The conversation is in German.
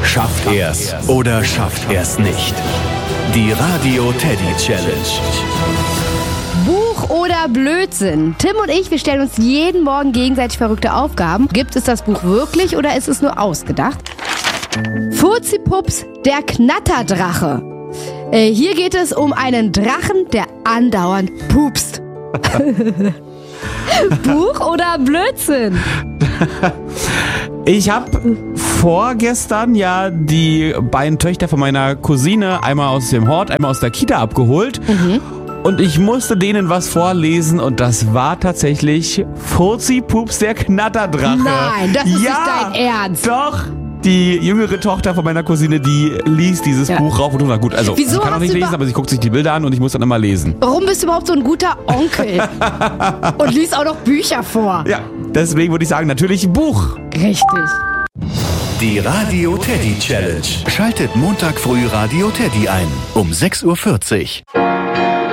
Schafft er's oder schafft er's nicht? Die Radio Teddy Challenge. Buch oder Blödsinn? Tim und ich, wir stellen uns jeden Morgen gegenseitig verrückte Aufgaben. Gibt es das Buch wirklich oder ist es nur ausgedacht? Furzi-Pups, der Knatterdrache. Hier geht es um einen Drachen, der andauernd pupst. Buch oder Blödsinn? Ich habe vorgestern ja die beiden Töchter von meiner Cousine einmal aus dem Hort, einmal aus der Kita abgeholt. Und ich musste denen was vorlesen und das war tatsächlich Furzi-Pups, der Knatterdrache. Nein, das ist nicht dein Ernst. Doch. Die jüngere Tochter von meiner Cousine, die liest dieses Buch rauf und runter. Gut, also Wieso sie kann auch nicht lesen, aber sie guckt sich die Bilder an und ich muss dann immer lesen. Warum bist du überhaupt so ein guter Onkel? Und liest auch noch Bücher vor. Ja, deswegen würde ich sagen, natürlich Buch. Richtig. Die Radio Teddy Challenge. Schaltet Montag früh Radio Teddy ein um 6:40 Uhr.